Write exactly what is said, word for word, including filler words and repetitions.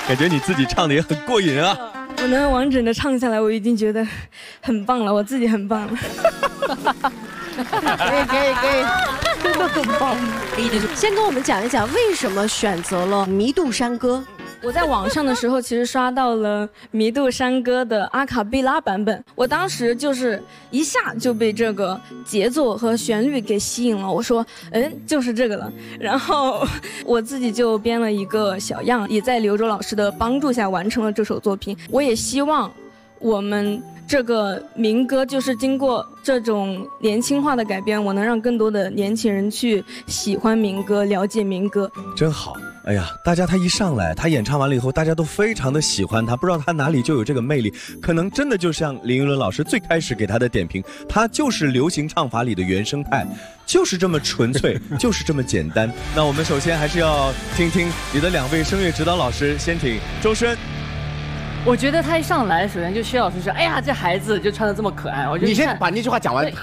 感觉你自己唱的也很过瘾啊。 我能完整的唱下来，我已经觉得很棒了，我自己很棒了。 可以可以可以，真的很棒。先跟我们讲一讲为什么选择了《迷杜山歌》。 我在网上的时候，其实刷到了《迷杜山歌》的阿卡贝拉版本，我当时就是一下就被这个节奏和旋律给吸引了。我说，嗯，就是这个了。然后我自己就编了一个小样，也在刘卓老师的帮助下完成了这首作品。我也希望我们这个民歌就是经过这种年轻化的改编，我能让更多的年轻人去喜欢民歌，了解民歌。 真好。哎呀，大家他一上来，他演唱完了以后，大家都非常的喜欢他，不知道他哪里就有这个魅力，可能真的就像林依轮老师最开始给他的点评，他就是流行唱法里的原生态，就是这么纯粹，就是这么简单。那我们首先还是要听听你的两位声乐指导老师，先请周深。 我觉得他一上来，首先就薛老师说：“哎呀，这孩子就穿得这么可爱。”我就你先把那句话讲完。